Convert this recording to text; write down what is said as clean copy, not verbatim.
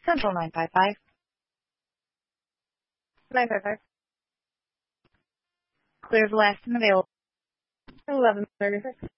Central 955. 955. Clear the last and available. 1136.